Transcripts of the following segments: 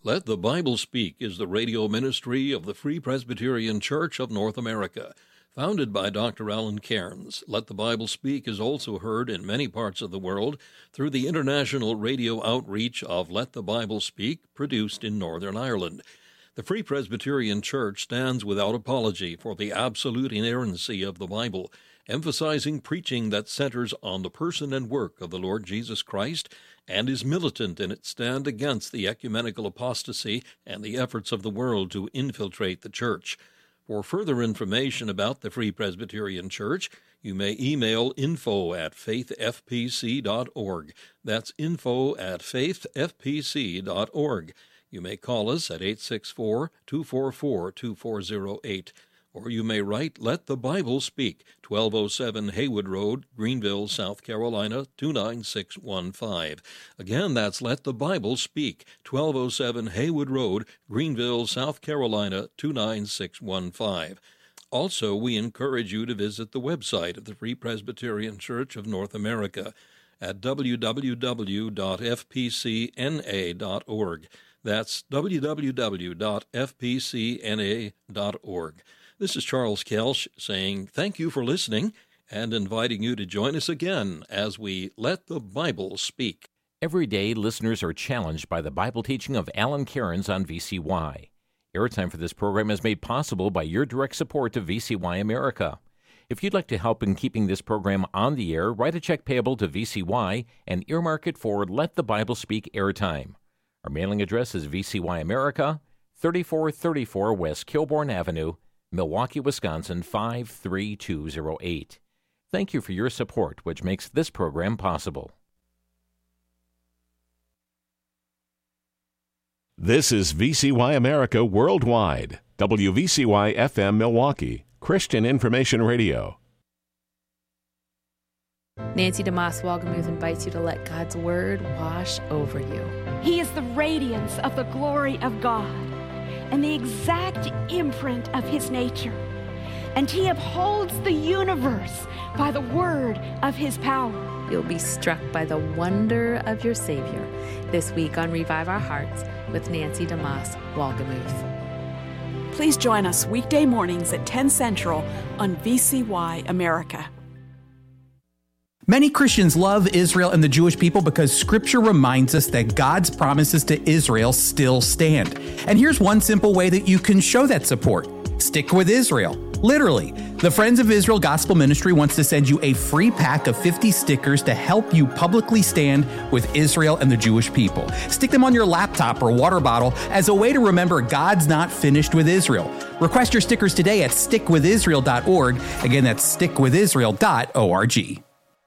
Let the Bible Speak is the radio ministry of the Free Presbyterian Church of North America. Founded by Dr. Alan Cairns, Let the Bible Speak is also heard in many parts of the world through the international radio outreach of Let the Bible Speak, produced in Northern Ireland. The Free Presbyterian Church stands without apology for the absolute inerrancy of the Bible, emphasizing preaching that centers on the person and work of the Lord Jesus Christ, and is militant in its stand against the ecumenical apostasy and the efforts of the world to infiltrate the church. For further information about the Free Presbyterian Church, you may email info@faithfpc.org. That's info@faithfpc.org. You may call us at 864-244-2408. Or you may write Let the Bible Speak, 1207 Haywood Road, Greenville, South Carolina, 29615. Again, that's Let the Bible Speak, 1207 Haywood Road, Greenville, South Carolina, 29615. Also, we encourage you to visit the website of the Free Presbyterian Church of North America at www.fpcna.org. That's www.fpcna.org. This is Charles Kelsch saying thank you for listening and inviting you to join us again as we Let the Bible Speak. Every day, listeners are challenged by the Bible teaching of Alan Cairns on VCY. Airtime for this program is made possible by your direct support to VCY America. If you'd like to help in keeping this program on the air, write a check payable to VCY and earmark it for Let the Bible Speak airtime. Our mailing address is VCY America, 3434 West Kilbourne Avenue, Milwaukee, Wisconsin, 53208. Thank you for your support, which makes this program possible. This is VCY America Worldwide, WVCY FM Milwaukee, Christian Information Radio. Nancy DeMoss Walgamuth invites you to let God's Word wash over you. He is the radiance of the glory of God and the exact imprint of His nature. And He upholds the universe by the word of His power. You'll be struck by the wonder of your Savior this week on Revive Our Hearts with Nancy DeMoss Walgamuth. Please join us weekday mornings at 10 Central on VCY America. Many Christians love Israel and the Jewish people because Scripture reminds us that God's promises to Israel still stand. And here's one simple way that you can show that support. Stick with Israel. Literally, the Friends of Israel Gospel Ministry wants to send you a free pack of 50 stickers to help you publicly stand with Israel and the Jewish people. Stick them on your laptop or water bottle as a way to remember God's not finished with Israel. Request your stickers today at stickwithisrael.org. Again, that's stickwithisrael.org.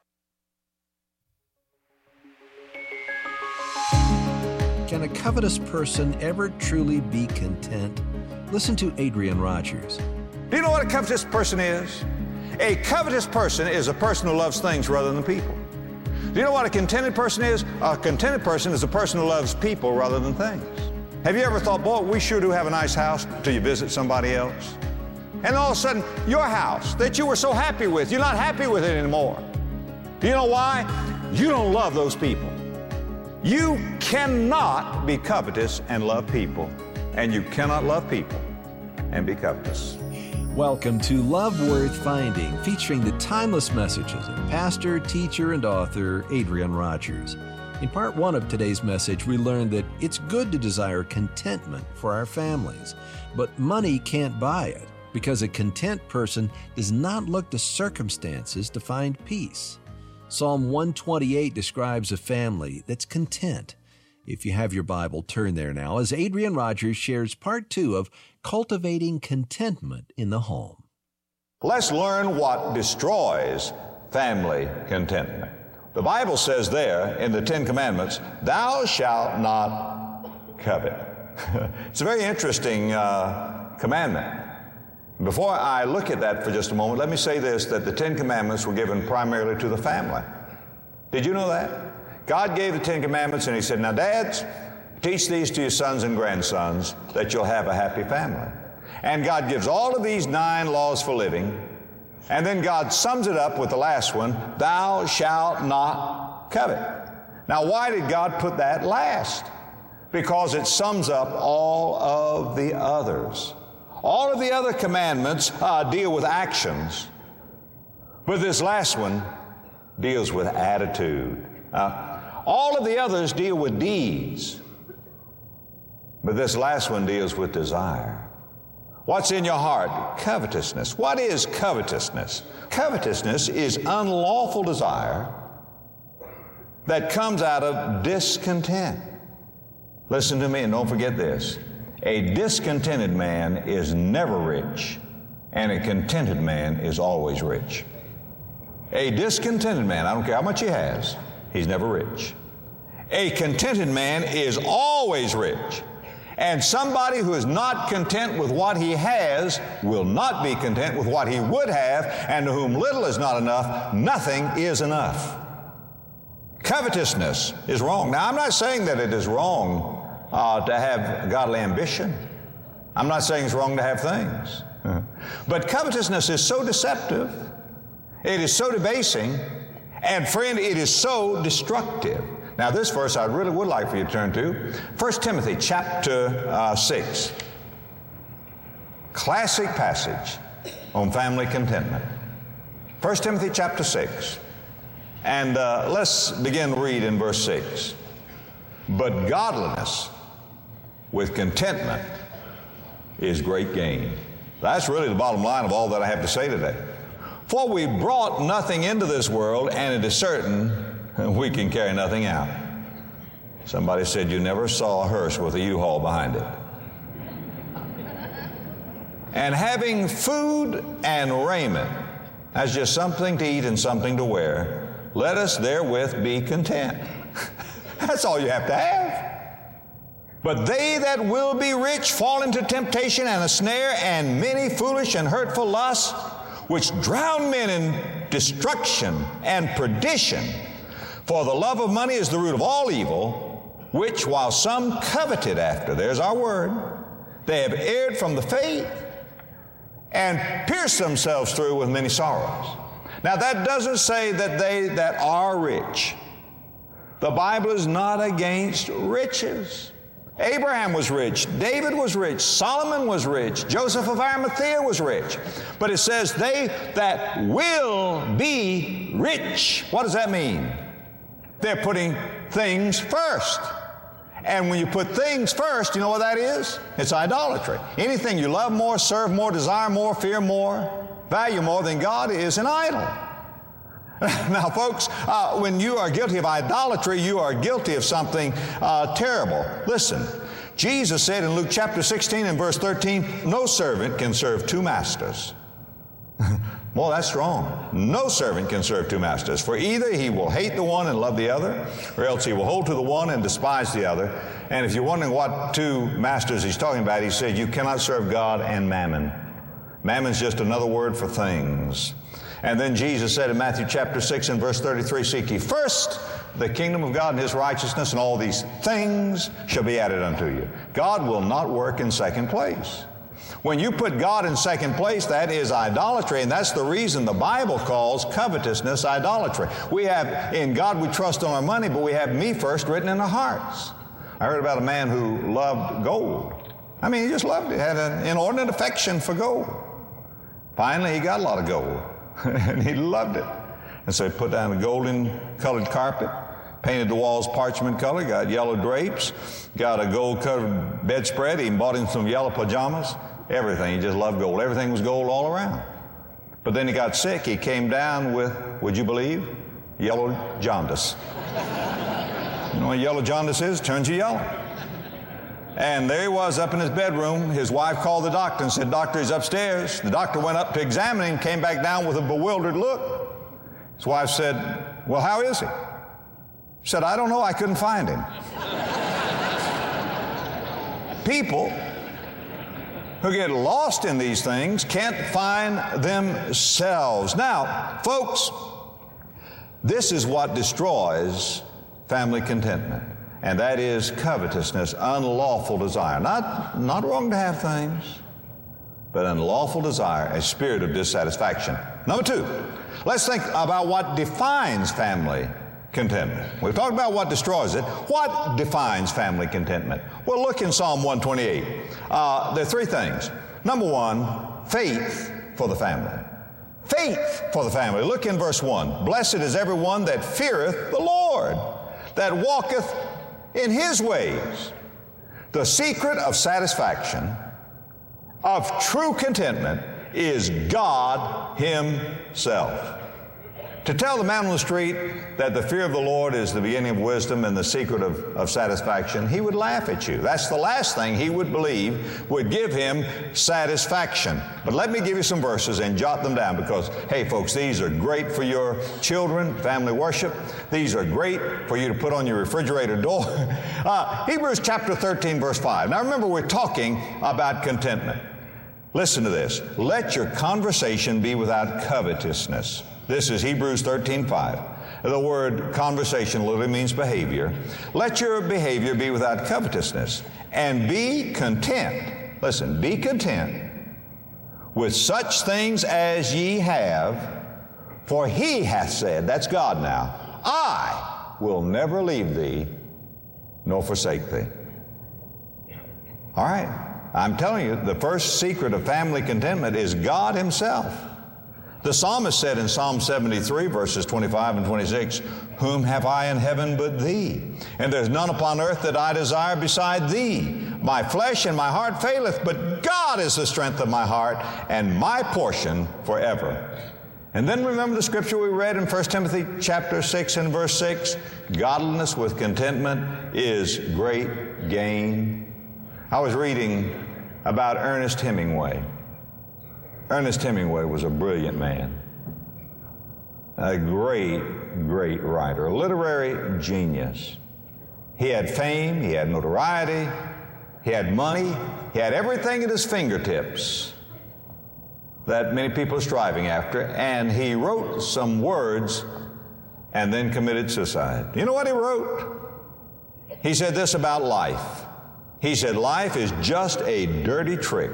Can a covetous person ever truly be content? Listen to Adrian Rogers. Do you know what a covetous person is? A covetous person is a person who loves things rather than people. Do you know what a contented person is? A contented person is a person who loves people rather than things. Have you ever thought, boy, we sure do have a nice house, till you visit somebody else? And all of a sudden, your house that you were so happy with, you're not happy with it anymore. Do you know why? You don't love those people. You cannot be covetous and love people, and you cannot love people and be covetous. Welcome to Love Worth Finding, featuring the timeless messages of pastor, teacher, and author Adrian Rogers. In part one of today's message, we learned that it's good to desire contentment for our families, but money can't buy it because a content person does not look to circumstances to find peace. Psalm 128 describes a family that's content. If you have your Bible, turn there now as Adrian Rogers shares part two of Cultivating Contentment in the Home. Let's learn what destroys family contentment. The Bible says there in the Ten Commandments, thou shalt not covet. It's a very interesting commandment. Before I look at that for just a moment, let me say this, that the Ten Commandments were given primarily to the family. Did you know that? God gave the Ten Commandments and He said, now dads, teach these to your sons and grandsons that you'll have a happy family. And God gives all of these 9 laws for living, and then God sums it up with the last one, thou shalt not covet. Now why did God put that last? because it sums up all of the others. All of the other commandments deal with actions, but this last one deals with attitude. All of the others deal with deeds, but this last one deals with desire. What's in your heart? Covetousness. What is covetousness? Covetousness is unlawful desire that comes out of discontent. Listen to me and don't forget this. A discontented man is never rich, and a contented man is always rich. A discontented man, I don't care how much he has, he's never rich. A contented man is always rich. And somebody who is not content with what he has will not be content with what he would have, and to whom little is not enough, nothing is enough. Covetousness is wrong. Now, I'm not saying that it is wrong to have godly ambition. I'm not saying it's wrong to have things. But covetousness is so deceptive, it is so debasing, and friend, it is so destructive. Now, this verse I really would like for you to turn to. 1 Timothy chapter 6. Classic passage on family contentment. 1 Timothy chapter 6. And let's begin to read in verse 6. But godliness with contentment is great gain. That's really the bottom line of all that I have to say today. For we brought nothing into this world, and it is certain we can carry nothing out. Somebody said you never saw a hearse with a U-Haul behind it. And having food and raiment, that's just something to eat and something to wear, let us therewith be content. That's all you have to have. But they that will be rich fall into temptation and a snare and many foolish and hurtful lusts, which drown men in destruction and perdition. For the love of money is the root of all evil, which while some coveted after, there's our word, they have erred from the faith and pierced themselves through with many sorrows. Now that doesn't say that they that are rich. The Bible is not against riches. Abraham was rich, David was rich, Solomon was rich, Joseph of Arimathea was rich. But it says they that will be rich. What does that mean? They're putting things first. And when you put things first, you know what that is? It's idolatry. Anything you love more, serve more, desire more, fear more, value more than God is an idol. Now, folks, when you are guilty of idolatry, you are guilty of something terrible. Listen, Jesus said in Luke chapter 16 and verse 13, no servant can serve two masters. Well, that's strong. No servant can serve two masters, for either he will hate the one and love the other, or else he will hold to the one and despise the other. And if you're wondering what two masters he's talking about, he said you cannot serve God and mammon. Mammon's just another word for things. And then Jesus said in Matthew chapter 6 and verse 33, seek ye first the kingdom of God and His righteousness, and all these things shall be added unto you. God will not work in second place. When you put God in second place, that is idolatry, and that's the reason the Bible calls covetousness idolatry. We have, in God we trust on our money, but we have me first written in our hearts. I heard about a man who loved gold. I mean, he just loved it, had an inordinate affection for gold. Finally, he got a lot of gold, and he loved it. And so he put down a golden-colored carpet, painted the walls parchment color, got yellow drapes, got a gold-covered bedspread, even bought him some yellow pajamas, everything. He just loved gold. Everything was gold all around. But then he got sick. He came down with, would you believe, yellow jaundice. You know what yellow jaundice is? Turns you yellow. And there he was up in his bedroom. His wife called the doctor and said, doctor, he's upstairs. The doctor went up to examine him, came back down with a bewildered look. His wife said, well, how is he? He said, I don't know, I couldn't find him. People who get lost in these things can't find themselves. Now, folks, this is what destroys family contentment, and that is covetousness, unlawful desire. Not wrong to have things, but unlawful desire, a spirit of dissatisfaction. Number two, let's think about what defines family contentment. We've talked about what destroys it. What defines family contentment? Well, look in Psalm 128. There are three things. Number one, faith for the family. Faith for the family. Look in verse 1. Blessed is everyone that feareth the Lord, that walketh in His ways. The secret of satisfaction, of true contentment, is God Himself. To tell the man on the street that the fear of the Lord is the beginning of wisdom and the secret of satisfaction, he would laugh at you. That's the last thing he would believe would give him satisfaction. But let me give you some verses and jot them down because, hey folks, these are great for your children, family worship. These are great for you to put on your refrigerator door. Hebrews chapter 13, verse 5. Now remember, we're talking about contentment. Listen to this. Let your conversation be without covetousness. This is Hebrews 13:5. The word conversation literally means behavior. Let your behavior be without covetousness, and be content. Listen, be content with such things as ye have, for He hath said, that's God now, I will never leave thee nor forsake thee. All right, I'm telling you, the first secret of family contentment is God Himself. The psalmist said in Psalm 73, verses 25 and 26, Whom have I in heaven but Thee? And there's none upon earth that I desire beside Thee. My flesh and my heart faileth, but God is the strength of my heart and my portion forever. And then remember the scripture we read in 1 Timothy chapter 6 and verse 6, Godliness with contentment is great gain. I was reading about Ernest Hemingway. Ernest Hemingway was a brilliant man, a great, great writer, a literary genius. He had fame, he had notoriety, he had money, he had everything at his fingertips that many people are striving after, and he wrote some words and then committed suicide. You know what he wrote? He said this about life. He said, life is just a dirty trick.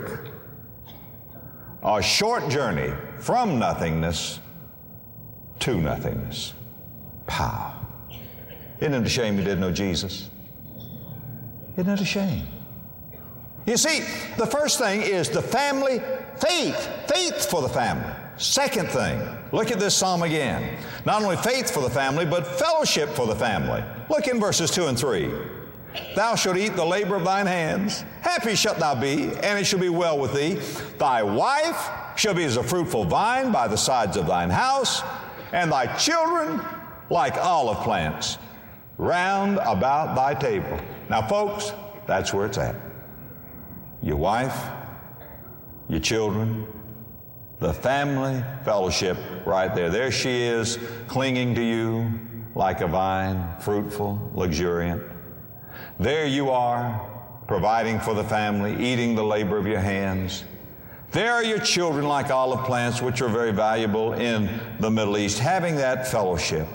A short journey from nothingness to nothingness. Pow. Isn't it a shame you didn't know Jesus? Isn't it a shame? You see, the first thing is the family faith. Faith for the family. Second thing, look at this psalm again. Not only faith for the family, but fellowship for the family. Look in verses 2 and 3. Thou shalt eat the labor of thine hands. Happy shalt thou be, and it shall be well with thee. Thy wife shall be as a fruitful vine by the sides of thine house, and thy children like olive plants round about thy table. Now, folks, that's where it's at. Your wife, your children, the family fellowship right there. There she is, clinging to you like a vine, fruitful, luxuriant. There you are, providing for the family, eating the labor of your hands. There are your children like olive plants, which are very valuable in the Middle East, having that fellowship.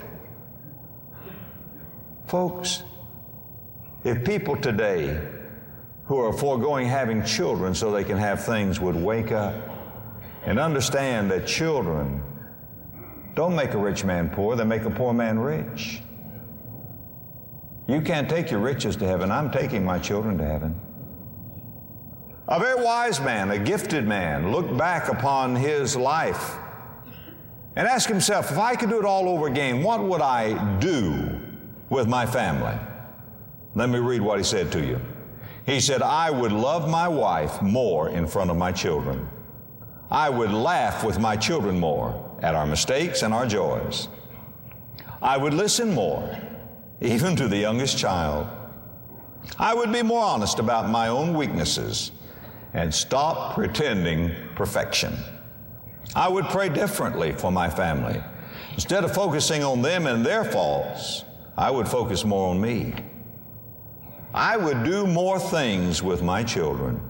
Folks, if people today who are foregoing having children so they can have things would wake up and understand that children don't make a rich man poor, they make a poor man rich. You can't take your riches to heaven. I'm taking my children to heaven. A very wise man, a gifted man, looked back upon his life and asked himself, if I could do it all over again, what would I do with my family? Let me read what he said to you. He said, I would love my wife more in front of my children. I would laugh with my children more at our mistakes and our joys. I would listen more, even to the youngest child. I would be more honest about my own weaknesses and stop pretending perfection. I would pray differently for my family. Instead of focusing on them and their faults, I would focus more on me. I would do more things with my children.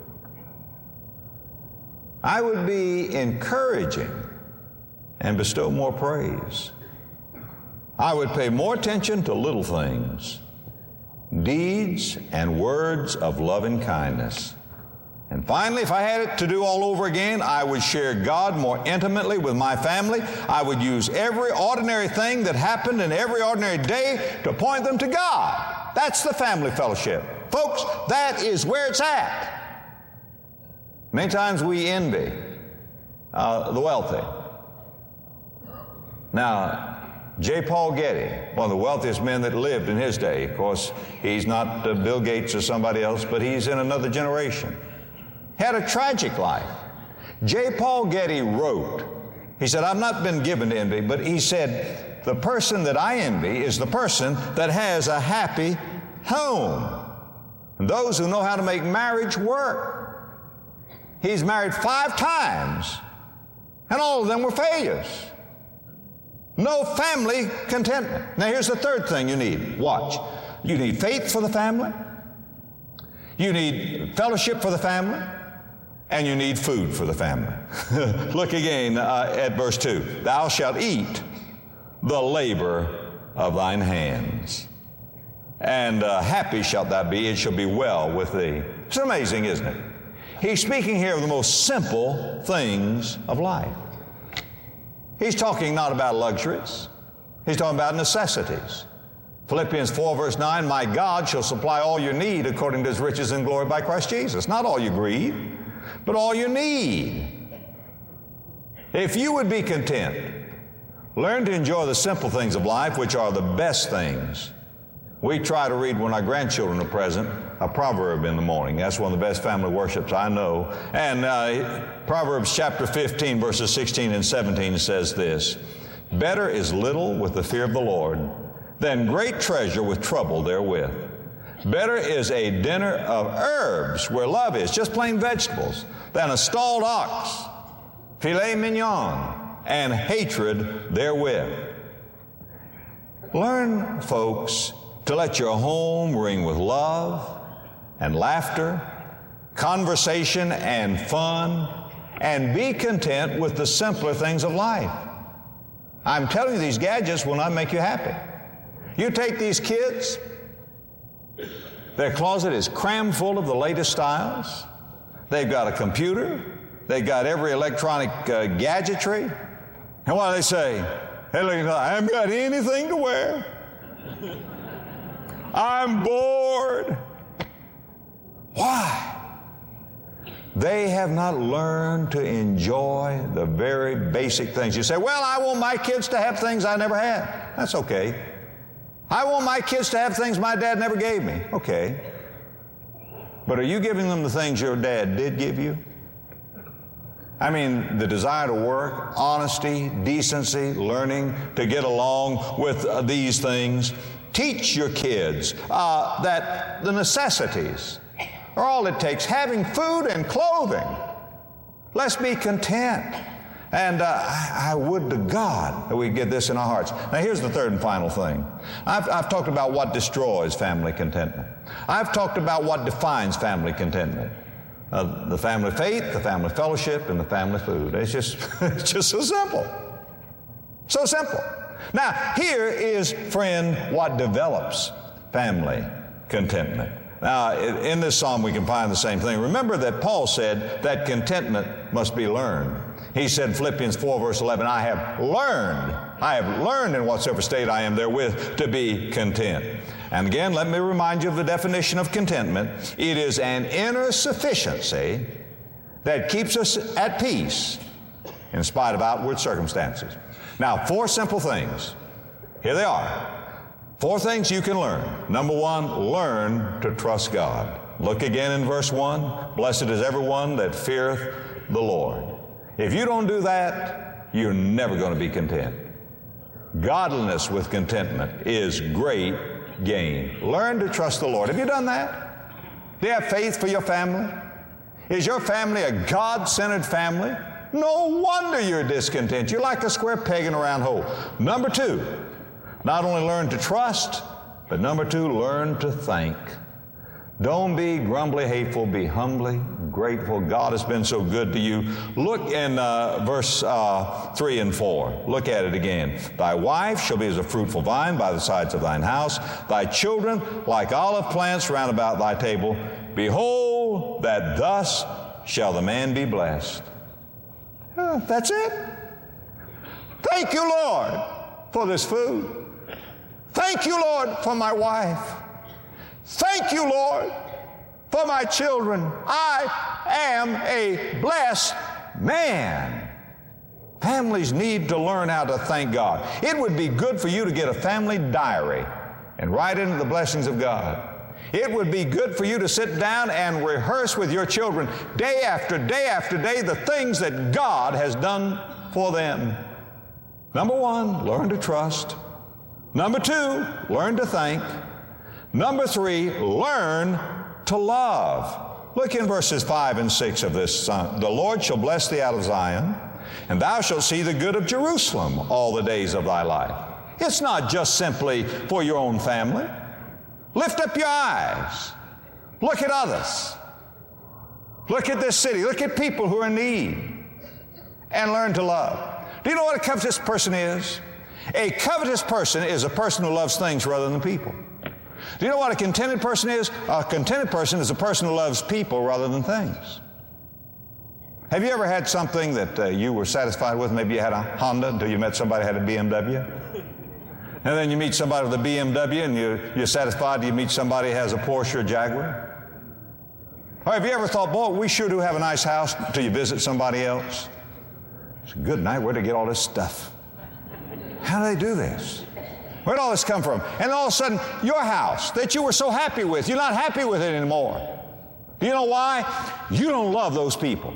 I would be encouraging and bestow more praise. I would pay more attention to little things, deeds and words of love and kindness. And finally, if I had it to do all over again, I would share God more intimately with my family. I would use every ordinary thing that happened in every ordinary day to point them to God. That's the family fellowship. Folks, that is where it's at. Many times we envy the wealthy. Now, J. Paul Getty, one of the wealthiest men that lived in his day, of course, he's not Bill Gates or somebody else, but he's in another generation. Had a tragic life. J. Paul Getty wrote, he said, I've not been given to envy, but he said, the person that I envy is the person that has a happy home. And those who know how to make marriage work. He's married 5 times, and all of them were failures. No family contentment. Now here's the third thing you need. Watch. You need faith for the family. You need fellowship for the family. And you need food for the family. Look again at verse 2. Thou shalt eat the labor of thine hands. And happy shalt thou be, it shall be well with thee. It's amazing, isn't it? He's speaking here of the most simple things of life. He's talking not about luxuries. He's talking about necessities. Philippians 4 verse 9, my God shall supply all your need according to His riches and glory by Christ Jesus. Not all your greed, but all you need. If you would be content, learn to enjoy the simple things of life, which are the best things. We try to read when our grandchildren are present a proverb in the morning. That's one of the best family worships I know. And Proverbs chapter 15 verses 16 and 17 says this, better is little with the fear of the Lord than great treasure with trouble therewith. Better is a dinner of herbs where love is, just plain vegetables, than a stalled ox, filet mignon, and hatred therewith. Learn, folks, to let your home ring with love and laughter, conversation and fun, and be content with the simpler things of life. I'm telling you, these gadgets will not make you happy. You take these kids, their closet is crammed full of the latest styles. They've got a computer. They've got every electronic gadgetry. And what do they say? Hey, look, I haven't got anything to wear. I'm bored. Why? They have not learned to enjoy the very basic things. You say, well, I want my kids to have things I never had. That's okay. I want my kids to have things my dad never gave me. Okay. But are you giving them the things your dad did give you? I mean, the desire to work, honesty, decency, learning to get along with these things. Teach your kids that the necessities are all it takes. Having food and clothing. Let's be content. And I would to God that we get this in our hearts. Now here's the third and final thing. I've talked about what destroys family contentment. I've talked about what defines family contentment. The family faith, the family fellowship, and the family food. It's just so simple. So simple. Now here is, friend, what develops family contentment. Now, in this psalm we can find the same thing. Remember that Paul said that contentment must be learned. He said in Philippians 4 verse 11, I have learned in whatsoever state I am therewith to be content. And again, let me remind you of the definition of contentment. It is an inner sufficiency that keeps us at peace in spite of outward circumstances. Now, 4 simple things. Here they are. 4 things you can learn. Number 1, learn to trust God. Look again in verse 1. Blessed is everyone that feareth the Lord. If you don't do that, you're never going to be content. Godliness with contentment is great gain. Learn to trust the Lord. Have you done that? Do you have faith for your family? Is your family a God-centered family? No wonder you're discontent. You're like a square peg in a round hole. Number 2, not only learn to trust, but number 2, learn to thank. Don't be grumbly, hateful, be humbly grateful. God has been so good to you. Look in verse 3 and 4. Look at it again. Thy wife shall be as a fruitful vine by the sides of thine house, thy children like olive plants round about thy table. Behold, that thus shall the man be blessed. That's it. Thank you, Lord, for this food. Thank you, Lord, for my wife. Thank you, Lord, for my children. I am a blessed man. Families need to learn how to thank God. It would be good for you to get a family diary and write into the blessings of God. It would be good for you to sit down and rehearse with your children day after day after day the things that God has done for them. Number one, learn to trust. Number two, learn to thank. Number three, learn to love. Look in verses 5 and 6 of this. The Lord shall bless thee out of Zion, and thou shalt see the good of Jerusalem all the days of thy life. It's not just simply for your own family. Lift up your eyes. Look at others. Look at this city. Look at people who are in need. And learn to love. Do you know what a covetous person is? A covetous person is a person who loves things rather than people. Do you know what a contented person is? A contented person is a person who loves people rather than things. Have you ever had something that you were satisfied with? Maybe you had a Honda until you met somebody who had a BMW. And then you meet somebody with a BMW and you're satisfied. You meet somebody who has a Porsche or Jaguar. Or have you ever thought, boy, we sure do have a nice house, until you visit somebody else? It's a good night. Where'd they get all this stuff? How do they do this? Where'd all this come from? And all of a sudden, your house that you were so happy with, you're not happy with it anymore. Do you know why? You don't love those people.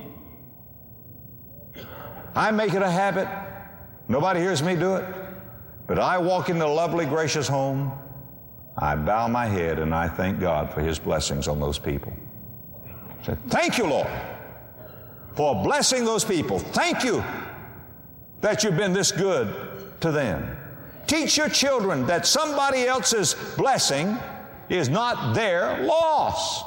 I make it a habit. Nobody hears me do it. But I walk into a lovely, gracious home. I bow my head and I thank God for His blessings on those people. So, thank you, Lord, for blessing those people. Thank you that you've been this good to them. Teach your children that somebody else's blessing is not their loss.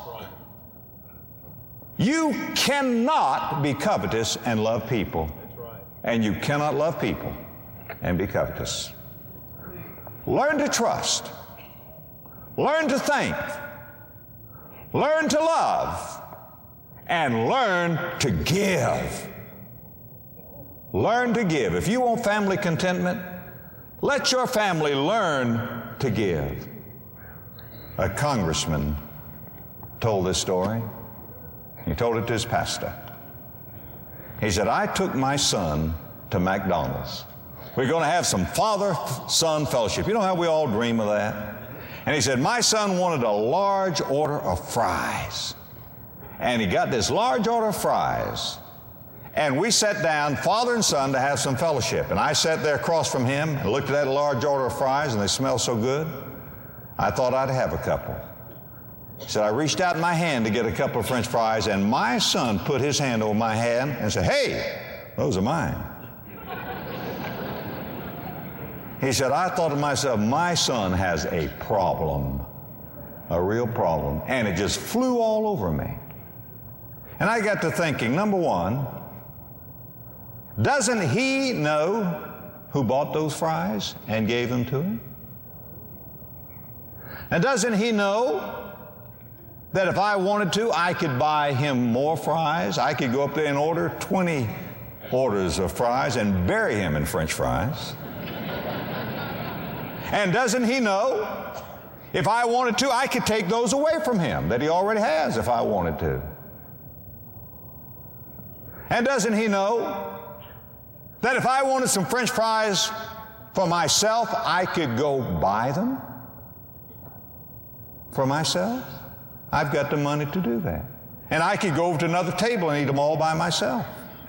You cannot be covetous and love people. And you cannot love people and be covetous. Learn to trust. Learn to thank. Learn to love. And learn to give. Learn to give. If you want family contentment, let your family learn to give. A congressman told this story. He told it to his pastor. He said, I took my son to McDonald's. We're going to have some father-son fellowship. You know how we all dream of that? And he said, my son wanted a large order of fries. And he got this large order of fries. And we sat down, father and son, to have some fellowship. And I sat there across from him and looked at that large order of fries, and they smelled so good, I thought I'd have a couple. He said, I reached out in my hand to get a couple of French fries, and my son put his hand over my hand and said, hey, those are mine. He said, I thought to myself, my son has a problem, a real problem, and it just flew all over me. And I got to thinking, number one, doesn't he know who bought those fries and gave them to him? And doesn't he know that if I wanted to, I could buy him more fries? I could go up there and order 20 orders of fries and bury him in French fries. And doesn't he know if I wanted to, I could take those away from him that he already has if I wanted to? And doesn't he know that if I wanted some French fries for myself, I could go buy them for myself? I've got the money to do that. And I could go over to another table and eat them all by myself.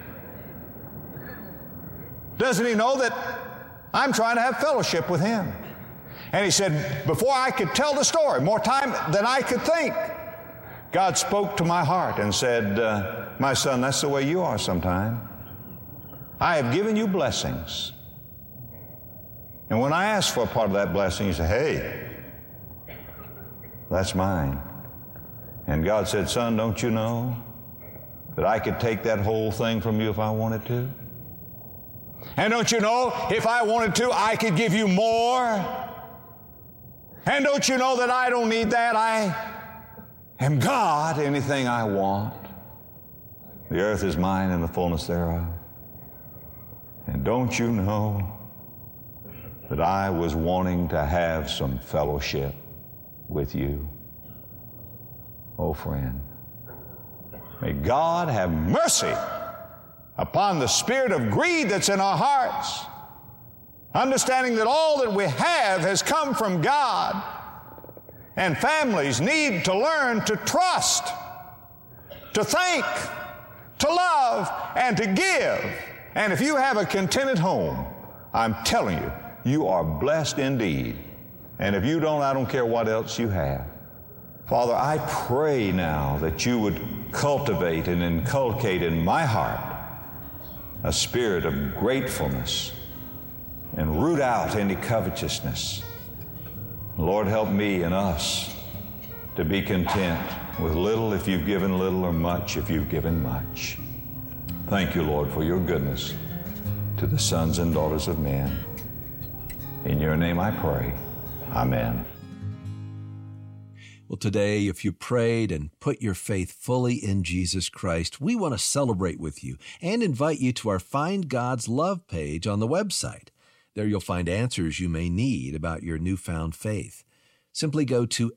Doesn't he know that I'm trying to have fellowship with him? And he said, before I could tell the story, more time than I could think, God spoke to my heart and said, my son, that's the way you are sometimes. I have given you blessings. And when I ask for a part of that blessing, you say, hey, that's mine. And God said, son, don't you know that I could take that whole thing from you if I wanted to? And don't you know, if I wanted to, I could give you more? And don't you know that I don't need that? I am God, anything I want. The earth is mine and the fullness thereof. And don't you know that I was wanting to have some fellowship with you? Oh, friend, may God have mercy upon the spirit of greed that's in our hearts, understanding that all that we have has come from God, and families need to learn to trust, to thank, to love, and to give. And if you have a contented home, I'm telling you, you are blessed indeed. And if you don't, I don't care what else you have. Father, I pray now that you would cultivate and inculcate in my heart a spirit of gratefulness and root out any covetousness. Lord, help me and us to be content with little if you've given little, or much if you've given much. Thank you, Lord, for your goodness to the sons and daughters of men. In your name I pray. Amen. Well, today, if you prayed and put your faith fully in Jesus Christ, we want to celebrate with you and invite you to our Find God's Love page on the website. There you'll find answers you may need about your newfound faith. Simply go to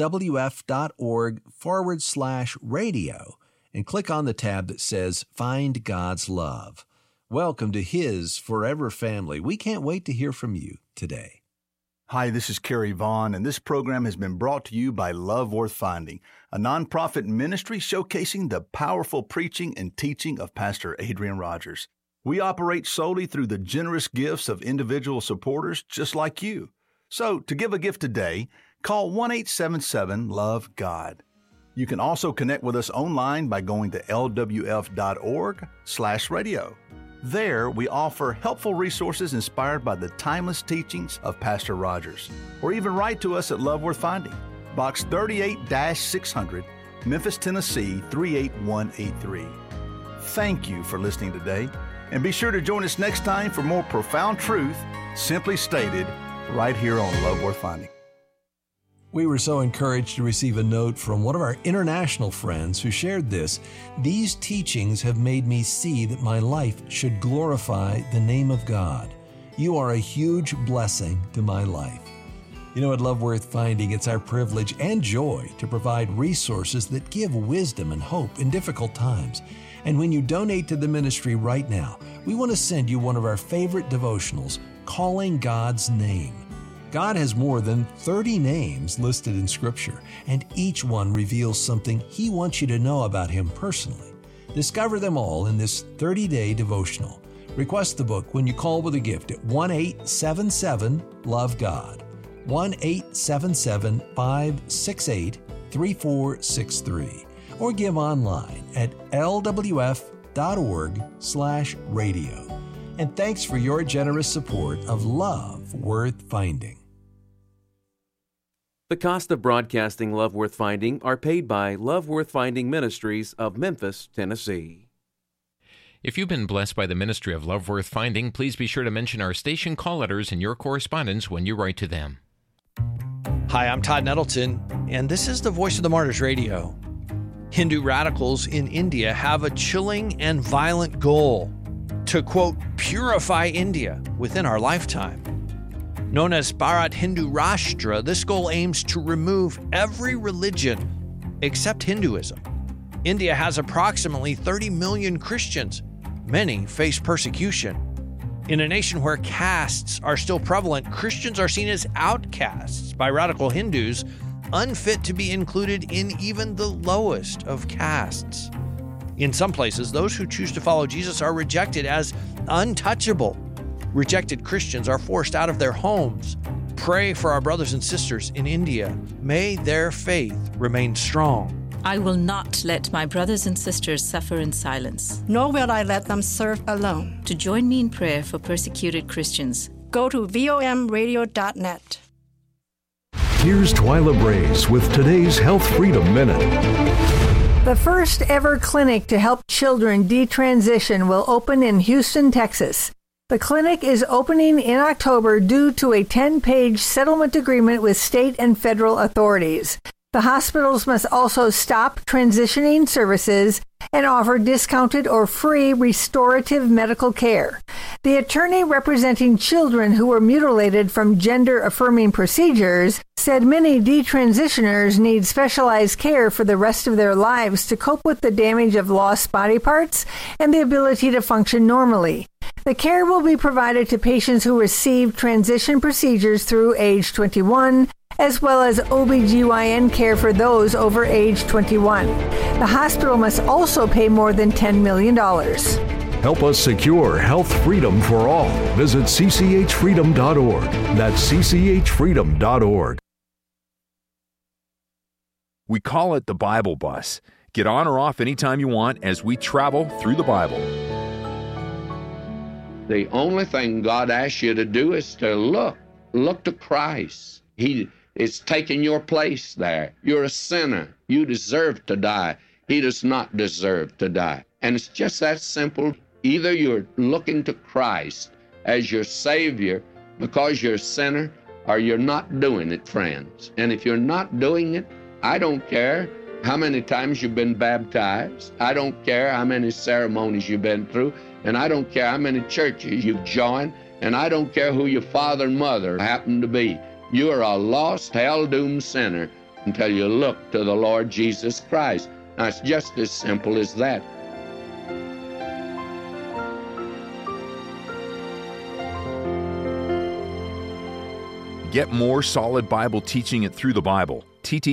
lwf.org/radio and click on the tab that says Find God's Love. Welcome to His forever family. We can't wait to hear from you today. Hi, this is Kerry Vaughn, and this program has been brought to you by Love Worth Finding, a nonprofit ministry showcasing the powerful preaching and teaching of Pastor Adrian Rogers. We operate solely through the generous gifts of individual supporters just like you. So, to give a gift today, call 1-877-LOVE-GOD. You can also connect with us online by going to lwf.org/radio. There, we offer helpful resources inspired by the timeless teachings of Pastor Rogers. Or even write to us at Love Worth Finding, Box 38-600, Memphis, Tennessee 38183. Thank you for listening today, and be sure to join us next time for more profound truth, simply stated, right here on Love Worth Finding. We were so encouraged to receive a note from one of our international friends who shared this. These teachings have made me see that my life should glorify the name of God. You are a huge blessing to my life. You know, at Love Worth Finding, it's our privilege and joy to provide resources that give wisdom and hope in difficult times. And when you donate to the ministry right now, we want to send you one of our favorite devotionals, Calling God's Name. God has more than 30 names listed in Scripture, and each one reveals something He wants you to know about Him personally. Discover them all in this 30-day devotional. Request the book when you call with a gift at 1-877-LOVE-GOD, 1-877-568-3463, or give online at lwf.org/radio. And thanks for your generous support of Love Worth Finding. The cost of broadcasting Love Worth Finding are paid by Love Worth Finding Ministries of Memphis, Tennessee. If you've been blessed by the ministry of Love Worth Finding, please be sure to mention our station call letters in your correspondence when you write to them. Hi, I'm Todd Nettleton, and this is the Voice of the Martyrs Radio. Hindu radicals in India have a chilling and violent goal to, quote, purify India within our lifetime. Known as Bharat Hindu Rashtra, this goal aims to remove every religion except Hinduism. India has approximately 30 million Christians. Many face persecution. In a nation where castes are still prevalent, Christians are seen as outcasts by radical Hindus, unfit to be included in even the lowest of castes. In some places, those who choose to follow Jesus are rejected as untouchable. Rejected Christians are forced out of their homes. Pray for our brothers and sisters in India. May their faith remain strong. I will not let my brothers and sisters suffer in silence. Nor will I let them serve alone. To join me in prayer for persecuted Christians, go to vomradio.net. Here's Twyla Brace with today's Health Freedom Minute. The first ever clinic to help children detransition will open in Houston, Texas. The clinic is opening in October due to a 10-page settlement agreement with state and federal authorities. The hospitals must also stop transitioning services and offer discounted or free restorative medical care. The attorney representing children who were mutilated from gender-affirming procedures said many detransitioners need specialized care for the rest of their lives to cope with the damage of lost body parts and the ability to function normally. The care will be provided to patients who receive transition procedures through age 21, as well as OBGYN care for those over age 21. The hospital must also pay more than $10 million. Help us secure health freedom for all. Visit cchfreedom.org. That's cchfreedom.org. We call it the Bible Bus. Get on or off anytime you want as we travel through the Bible. The only thing God asks you to do is to look to Christ. He is taking your place there. You're a sinner. You deserve to die. He does not deserve to die. And it's just that simple. Either you're looking to Christ as your Savior because you're a sinner, or you're not doing it, friends. And if you're not doing it, I don't care how many times you've been baptized. I don't care how many ceremonies you've been through. And I don't care how many churches you've joined. And I don't care who your father and mother happen to be. You are a lost, hell-doomed sinner until you look to the Lord Jesus Christ. Now, it's just as simple as that. Get more solid Bible teaching it through the Bible. TT